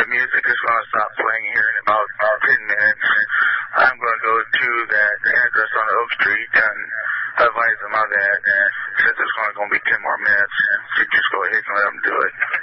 music is going to stop playing here in about 10 minutes. I'm going to go to that address on Oak Street and advise them of that. And since it's going to be 10 more minutes, you just go ahead and let them do it.